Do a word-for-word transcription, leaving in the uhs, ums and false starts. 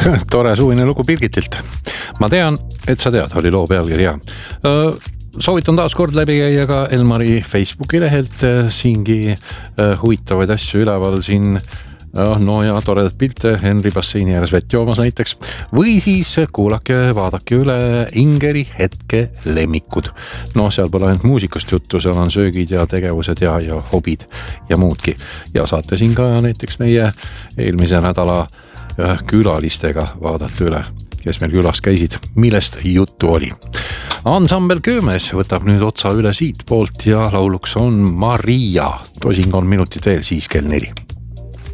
Tore suvine lugu Birgitilt. Ma tean, et sa tead, oli loo pealkirja. Soovitan taas kord läbi käia ka Elmari Facebooki lehelt. Siingi huvitavaid asju üleval siin. No ja toredat pilte Henri basseini ääres vett joomas näiteks. Või siis kuulake, vaadake üle Ingeri hetke lemmikud. No seal pole ainult muusikast juttu, seal on söögid ja tegevused ja, ja hobid ja muudki. Ja saate siin ka näiteks meie eelmise nädala külalistega vaadata üle, kes meil külas käisid, millest juttu oli. Ansambel Köömes võtab nüüd otsa üle siit poolt ja lauluks on Maria. Tosing on minutit veel, siis kell neli.